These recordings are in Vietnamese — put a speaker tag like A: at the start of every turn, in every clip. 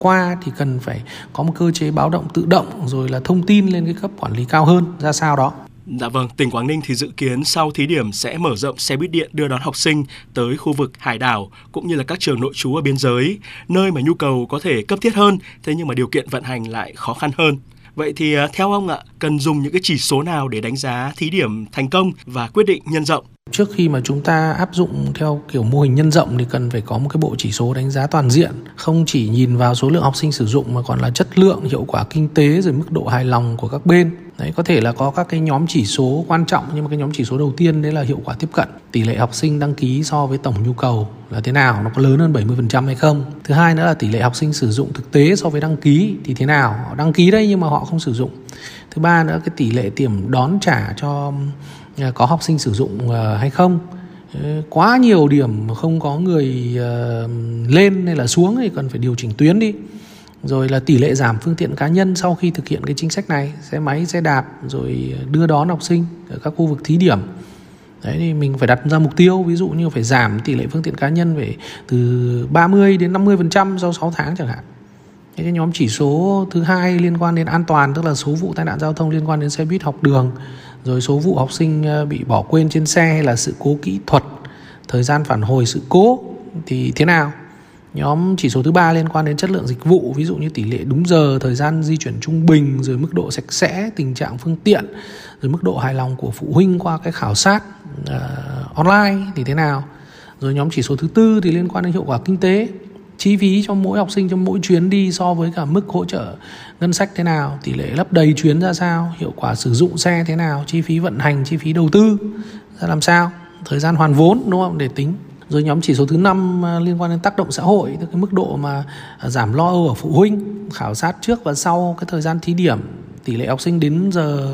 A: qua thì cần phải có một cơ chế báo động tự động rồi là thông tin lên cái cấp quản lý cao hơn ra sao đó.
B: Dạ vâng, tỉnh Quảng Ninh thì dự kiến sau thí điểm sẽ mở rộng xe buýt điện đưa đón học sinh tới khu vực hải đảo cũng như là các trường nội trú ở biên giới, nơi mà nhu cầu có thể cấp thiết hơn, thế nhưng mà điều kiện vận hành lại khó khăn hơn. Vậy thì theo ông ạ, cần dùng những cái chỉ số nào để đánh giá thí điểm thành công và quyết định nhân rộng?
A: Trước khi mà chúng ta áp dụng theo kiểu mô hình nhân rộng thì cần phải có một cái bộ chỉ số đánh giá toàn diện, không chỉ nhìn vào số lượng học sinh sử dụng mà còn là chất lượng, hiệu quả kinh tế rồi mức độ hài lòng của các bên. Đấy, có thể là có các cái nhóm chỉ số quan trọng, nhưng mà cái nhóm chỉ số đầu tiên đấy là hiệu quả tiếp cận. Tỷ lệ học sinh đăng ký so với tổng nhu cầu là thế nào, nó có lớn hơn 70% hay không. Thứ hai nữa là tỷ lệ học sinh sử dụng thực tế so với đăng ký thì thế nào, họ đăng ký đấy nhưng mà họ không sử dụng. Thứ ba nữa cái tỷ lệ điểm đón trả cho có học sinh sử dụng hay không. Quá nhiều điểm mà không có người lên hay là xuống thì cần phải điều chỉnh tuyến đi. Rồi là tỷ lệ giảm phương tiện cá nhân sau khi thực hiện cái chính sách này, xe máy, xe đạp rồi đưa đón học sinh ở các khu vực thí điểm. Đấy thì mình phải đặt ra mục tiêu, ví dụ như phải giảm tỷ lệ phương tiện cá nhân về từ 30 đến 50% sau 6 tháng chẳng hạn. Cái nhóm chỉ số thứ hai liên quan đến an toàn, tức là số vụ tai nạn giao thông liên quan đến xe buýt học đường, rồi số vụ học sinh bị bỏ quên trên xe hay là sự cố kỹ thuật, thời gian phản hồi sự cố thì thế nào. Nhóm chỉ số thứ ba liên quan đến chất lượng dịch vụ, ví dụ như tỷ lệ đúng giờ, thời gian di chuyển trung bình, rồi mức độ sạch sẽ, tình trạng phương tiện, rồi mức độ hài lòng của phụ huynh qua cái khảo sát online thì thế nào. Rồi nhóm chỉ số thứ tư thì liên quan đến hiệu quả kinh tế, chi phí cho mỗi học sinh trong mỗi chuyến đi so với cả mức hỗ trợ ngân sách thế nào, tỷ lệ lấp đầy chuyến ra sao, hiệu quả sử dụng xe thế nào, chi phí vận hành, chi phí đầu tư ra làm sao, thời gian hoàn vốn, đúng không, để tính. Rồi nhóm chỉ số thứ 5 liên quan đến tác động xã hội, tức cái mức độ mà giảm lo âu ở phụ huynh, khảo sát trước và sau cái thời gian thí điểm, tỷ lệ học sinh đến giờ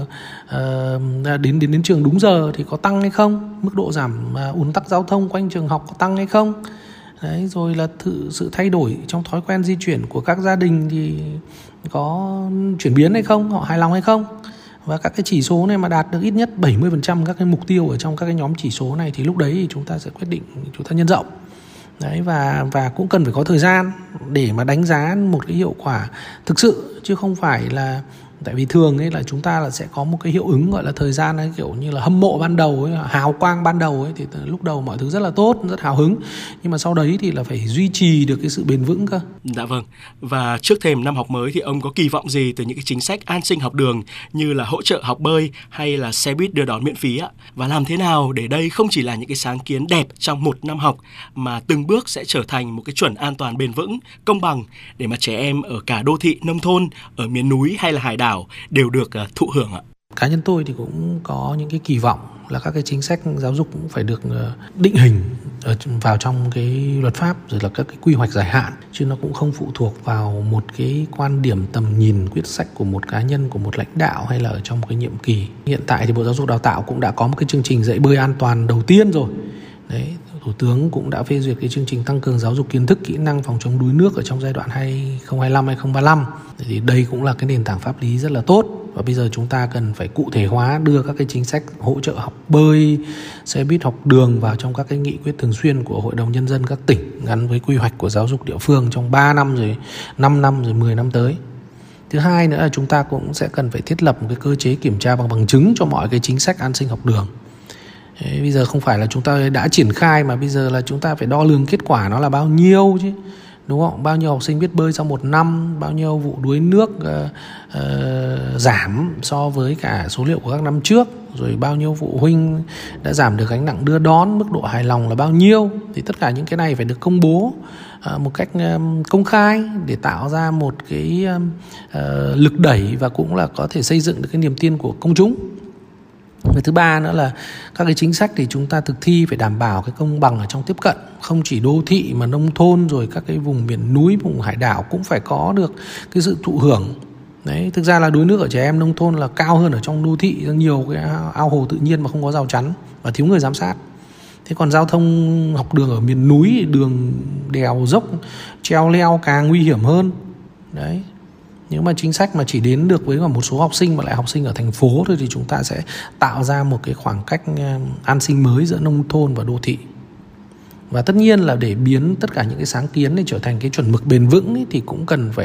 A: đến trường đúng giờ thì có tăng hay không, mức độ giảm ùn tắc giao thông quanh trường học có tăng hay không. Đấy, rồi là sự thay đổi trong thói quen di chuyển của các gia đình thì có chuyển biến hay không, họ hài lòng hay không. Và các cái chỉ số này mà đạt được ít nhất 70% các cái mục tiêu ở trong các cái nhóm chỉ số này thì lúc đấy thì chúng ta sẽ quyết định chúng ta nhân rộng. Đấy, và cũng cần phải có thời gian để mà đánh giá một cái hiệu quả thực sự, chứ không phải là tại vì thường ấy là chúng ta là sẽ có một cái hiệu ứng gọi là thời gian ấy, kiểu như là hâm mộ ban đầu ấy, hào quang ban đầu ấy, thì lúc đầu mọi thứ rất là tốt, rất hào hứng, nhưng mà sau đấy thì là phải duy trì được cái sự bền vững cơ.
B: Dạ vâng. Và trước thềm năm học mới thì ông có kỳ vọng gì từ những cái chính sách an sinh học đường như là hỗ trợ học bơi hay là xe buýt đưa đón miễn phí ạ? Và làm thế nào để đây không chỉ là những cái sáng kiến đẹp trong một năm học mà từng bước sẽ trở thành một cái chuẩn an toàn bền vững, công bằng để mà trẻ em ở cả đô thị, nông thôn, ở miền núi hay là hải đảo đều được thụ hưởng ạ?
A: Cá nhân tôi thì cũng có những cái kỳ vọng là các cái chính sách giáo dục cũng phải được định hình vào trong cái luật pháp, rồi là các cái quy hoạch dài hạn, chứ nó cũng không phụ thuộc vào một cái quan điểm tầm nhìn quyết sách của một cá nhân, của một lãnh đạo hay là ở trong một cái nhiệm kỳ. Hiện tại thì Bộ Giáo dục Đào tạo cũng đã có một cái chương trình dạy bơi an toàn đầu tiên rồi. Đấy, Thủ tướng cũng đã phê duyệt cái chương trình tăng cường giáo dục kiến thức, kỹ năng phòng chống đuối nước ở trong giai đoạn 2025-2035. Thì đây cũng là cái nền tảng pháp lý rất là tốt. Và bây giờ chúng ta cần phải cụ thể hóa, đưa các cái chính sách hỗ trợ học bơi, xe buýt học đường vào trong các cái nghị quyết thường xuyên của Hội đồng Nhân dân các tỉnh gắn với quy hoạch của giáo dục địa phương trong 3 năm rồi 5 năm rồi 10 năm tới. Thứ hai nữa là chúng ta cũng sẽ cần phải thiết lập một cái cơ chế kiểm tra bằng chứng cho mọi cái chính sách an sinh học đường. Đấy, bây giờ không phải là chúng ta đã triển khai mà bây giờ là chúng ta phải đo lường kết quả nó là bao nhiêu chứ, đúng không? Bao nhiêu học sinh biết bơi sau 1 năm, bao nhiêu vụ đuối nước giảm so với cả số liệu của các năm trước, rồi bao nhiêu phụ huynh đã giảm được gánh nặng đưa đón, mức độ hài lòng là bao nhiêu. Thì tất cả những cái này phải được công bố một cách công khai để tạo ra một cái lực đẩy và cũng là có thể xây dựng được cái niềm tin của công chúng. Và thứ ba nữa là các cái chính sách thì chúng ta thực thi phải đảm bảo cái công bằng ở trong tiếp cận, không chỉ đô thị mà nông thôn rồi các cái vùng miền núi, vùng hải đảo cũng phải có được cái sự thụ hưởng. Đấy, thực ra là đuối nước ở trẻ em nông thôn là cao hơn ở trong đô thị, nhiều cái ao hồ tự nhiên mà không có rào chắn và thiếu người giám sát. Thế còn giao thông học đường ở miền núi, đường đèo dốc, treo leo càng nguy hiểm hơn. Đấy. Nếu mà chính sách mà chỉ đến được với một số học sinh mà lại học sinh ở thành phố thôi thì chúng ta sẽ tạo ra một cái khoảng cách an sinh mới giữa nông thôn và đô thị. Và tất nhiên là để biến tất cả những cái sáng kiến này trở thành cái chuẩn mực bền vững ấy, thì cũng cần phải